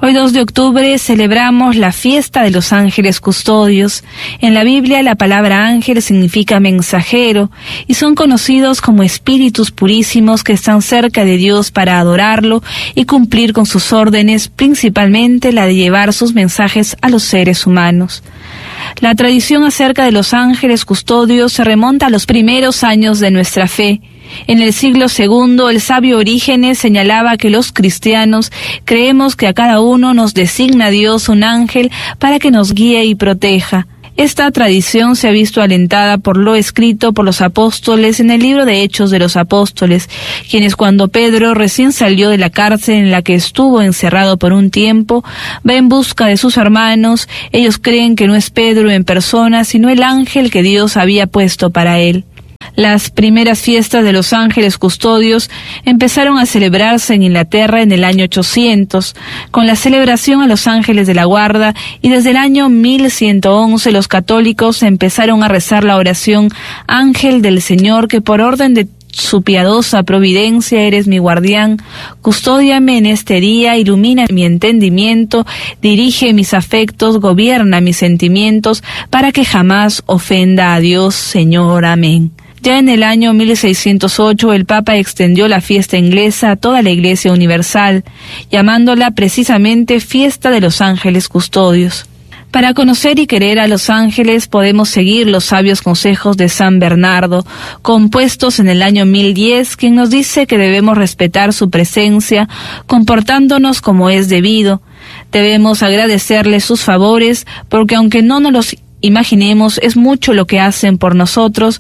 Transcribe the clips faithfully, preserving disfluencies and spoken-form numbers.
Hoy dos de octubre celebramos la fiesta de los ángeles custodios. En la Biblia la palabra ángel significa mensajero y son conocidos como espíritus purísimos que están cerca de Dios para adorarlo y cumplir con sus órdenes, principalmente la de llevar sus mensajes a los seres humanos. La tradición acerca de los ángeles custodios se remonta a los primeros años de nuestra fe. En el siglo segundo, el sabio Orígenes señalaba que los cristianos creemos que a cada uno nos designa Dios un ángel para que nos guíe y proteja. Esta tradición se ha visto alentada por lo escrito por los apóstoles en el libro de Hechos de los Apóstoles, quienes cuando Pedro recién salió de la cárcel en la que estuvo encerrado por un tiempo, va en busca de sus hermanos. Ellos creen que no es Pedro en persona, sino el ángel que Dios había puesto para él. Las primeras fiestas de los ángeles custodios empezaron a celebrarse en Inglaterra en el año ochocientos, con la celebración a los ángeles de la guarda, y desde el año mil ciento once los católicos empezaron a rezar la oración Ángel del Señor, que por orden de su piadosa providencia eres mi guardián, custódiame en este día, ilumina mi entendimiento, dirige mis afectos, gobierna mis sentimientos, para que jamás ofenda a Dios, Señor. Amén. Ya en el año mil seiscientos ocho el Papa extendió la fiesta inglesa a toda la Iglesia Universal, llamándola precisamente Fiesta de los Ángeles Custodios. Para conocer y querer a los ángeles podemos seguir los sabios consejos de San Bernardo, compuestos en el año mil diez, quien nos dice que debemos respetar su presencia, comportándonos como es debido. Debemos agradecerles sus favores, porque aunque no nos los imaginemos, es mucho lo que hacen por nosotros,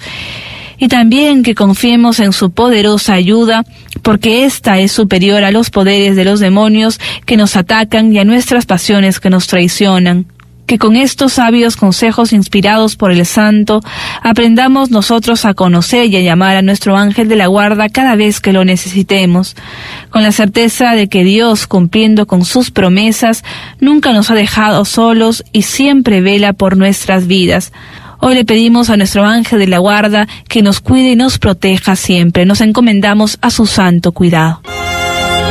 y también que confiemos en su poderosa ayuda, porque ésta es superior a los poderes de los demonios que nos atacan y a nuestras pasiones que nos traicionan. Que con estos sabios consejos inspirados por el Santo, aprendamos nosotros a conocer y a llamar a nuestro ángel de la guarda cada vez que lo necesitemos, con la certeza de que Dios, cumpliendo con sus promesas, nunca nos ha dejado solos y siempre vela por nuestras vidas. Hoy le pedimos a nuestro ángel de la guarda que nos cuide y nos proteja siempre. Nos encomendamos a su santo cuidado.